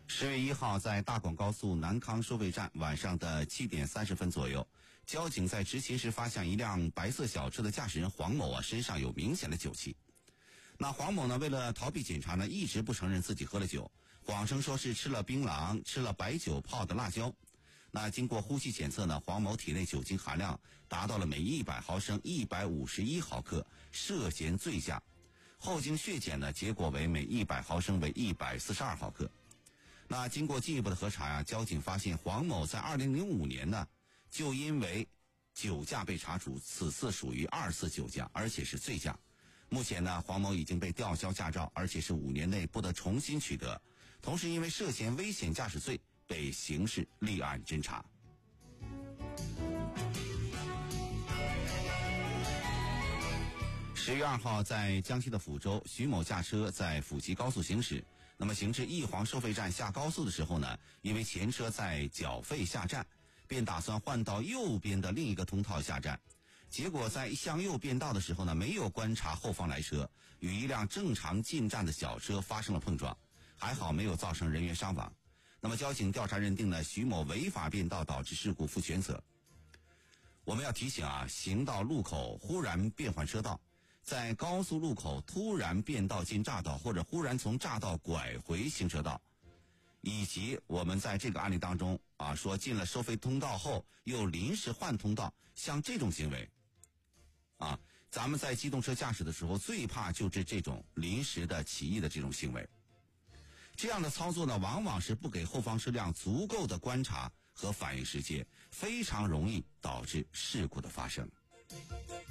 10月1号，在大广高速南康收费站晚上的7点30分左右，交警在执勤时发现一辆白色小车的驾驶人黄某身上有明显的酒气。那黄某为了逃避检查一直不承认自己喝了酒，谎称说是吃了槟榔，吃了白酒泡的辣椒。那经过呼气检测黄某体内酒精含量达到了每100毫升151毫克，涉嫌醉驾。后经血检结果为每100毫升为142毫克。那经过进一步的核查交警发现黄某在2005年就因为酒驾被查处，此次属于2次酒驾，而且是醉驾。目前黄某已经被吊销驾照，而且是5年内不得重新取得，同时因为涉嫌危险驾驶罪被刑事立案侦查。10月2号，在江西的抚州，徐某驾车在抚吉高速行驶，那么行至义黄收费站下高速的时候因为前车在缴费下站，便打算换到右边的另一个通道下站，结果在向右变道的时候没有观察后方来车，与一辆正常进站的小车发生了碰撞，还好没有造成人员伤亡。那么交警调查认定徐某违法变道导致事故负全责。我们要提醒行到路口忽然变换车道，在高速路口突然变道进匝道，或者忽然从匝道拐回行车道，以及我们在这个案例当中说进了收费通道后又临时换通道，像这种行为咱们在机动车驾驶的时候最怕就是这种临时的起意的这种行为。这样的操作往往是不给后方车辆足够的观察和反应时间，非常容易导致事故的发生。